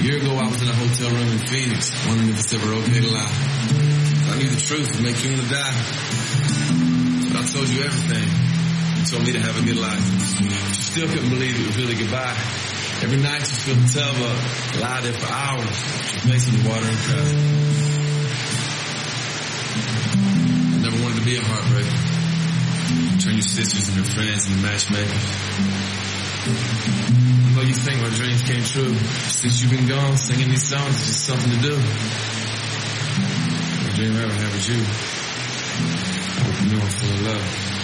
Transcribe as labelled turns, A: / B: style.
A: year ago, I was in a hotel room in Phoenix, wondering if it's ever okay to lie. I knew the truth would make you want to die. But I told you everything. You told me to have a good life. But you still couldn't believe it was really goodbye. Every night you filled the tub up, lie there for hours, your face in the water and cup. I never wanted to be a heartbreaker. Turn your sisters and your friends into matchmakers. I know you think my dreams came true. Since you've been gone, singing these songs is just something to do. The dream I ever had was you. I hope you know I'm full of love.